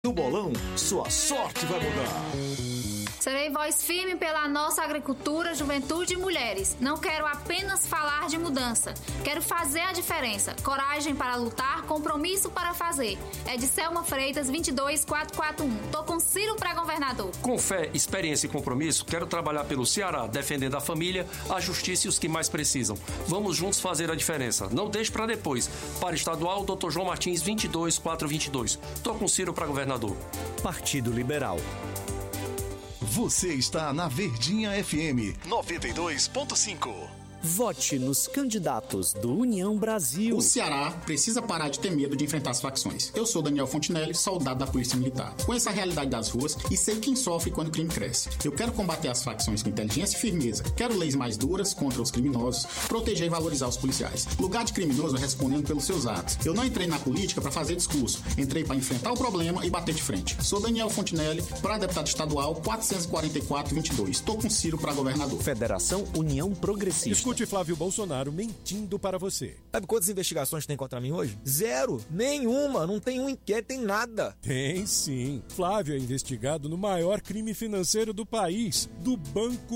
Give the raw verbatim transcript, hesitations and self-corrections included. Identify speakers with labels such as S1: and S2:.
S1: No bolão, sua sorte vai mudar.
S2: Serei voz firme pela nossa agricultura, juventude e mulheres. Não quero apenas falar de mudança. Quero fazer a diferença. Coragem para lutar, compromisso para fazer. É de Selma Freitas, vinte e dois, quatrocentos e quarenta e um. Tô com Ciro para governador.
S3: Com fé, experiência e compromisso, quero trabalhar pelo Ceará, defendendo a família, a justiça e os que mais precisam. Vamos juntos fazer a diferença. Não deixe para depois. Para estadual, doutor João Martins, vinte e dois, quatrocentos e vinte e dois. Tô com Ciro para governador.
S1: Partido Liberal. Você está na Verdinha F M noventa e dois ponto cinco.
S4: Vote nos candidatos do União Brasil.
S5: O Ceará precisa parar de ter medo de enfrentar as facções. Eu sou Daniel Fontinelli, soldado da Polícia Militar. Conheço a realidade das ruas e sei quem sofre quando o crime cresce. Eu quero combater as facções com inteligência e firmeza. Quero leis mais duras contra os criminosos, proteger e valorizar os policiais. Lugar de criminoso é respondendo pelos seus atos. Eu não entrei na política para fazer discurso. Entrei para enfrentar o problema e bater de frente. Sou Daniel Fontinelli, para deputado estadual quatrocentos e quarenta e quatro, vinte e dois. Estou com Ciro para governador.
S4: Federação União Progressista.
S6: Escute Flávio Bolsonaro mentindo para você.
S7: Sabe quantas investigações tem contra mim hoje? Zero. Nenhuma. Não tem um inquérito, tem nada.
S6: Tem sim. Flávio é investigado no maior crime financeiro do país, do Banco